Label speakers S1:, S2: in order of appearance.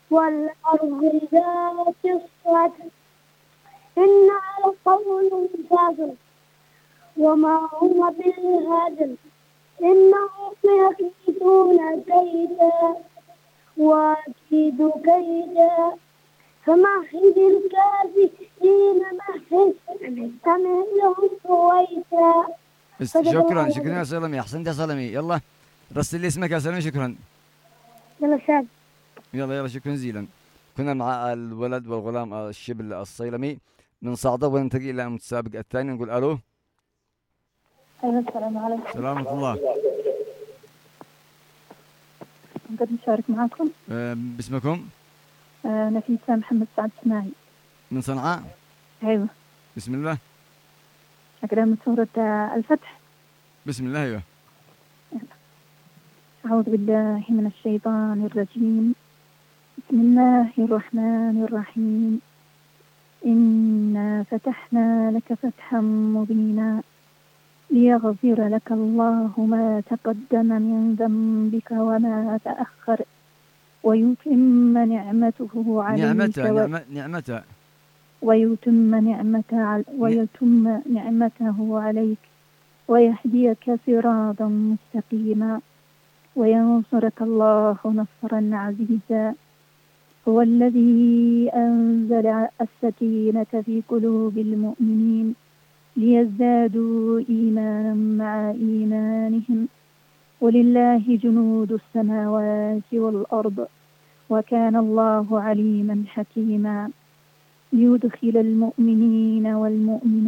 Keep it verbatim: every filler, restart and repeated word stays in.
S1: والأرض ذات الصدع إنها لقول فاصل وما هو بالهزل إنهم يكيدون كيدا وأكيد كيدا فمهد الكافرين مهد أمهلهم رويدا.
S2: بس
S1: صدق الله
S2: شكرا شكرا يا
S1: العظيم.
S2: سلمي، احسنت يا سلمي. يلا رسل لي اسمك يا سلمي. شكرا.
S1: يلا ساد.
S2: يلا يلا شكرا جزيلا. كنا مع الولد والغلام الشبل الصيلمي من صعدة، وننتقل الى المتسابق الثاني. نقول الو.
S3: أيوة السلام عليكم.
S2: سلام ورحمة الله.
S3: أقدر نشارك معكم؟
S2: أه باسمكم؟
S3: آه نفيسة محمد سعد اسماعيل
S2: من صنعاء.
S3: أيوة.
S2: بسم الله.
S3: أقرأ من سورة آه الفتح.
S2: بسم الله. ايوه.
S3: أعوذ بالله من الشيطان الرجيم. بسم الله الرحمن الرحيم. إنا فتحنا لك فتحا مبينا ليغفر لك الله ما تقدم من ذنبك وما تأخر ويتم نعمته عليك
S2: نعمته
S3: و...
S2: نعمة نعمته
S3: ويتم نعمته عل... ويتم نعمته عليك ويهديك صراطا مستقيما وينصرك الله نصرا عزيزا. هو الذي أنزل السكينة في قلوب المؤمنين ليزدادوا إيمانا مع إيمانهم ولله جنود السماوات والأرض وكان الله عليما حكيما. ليدخل المؤمنين والمؤمنات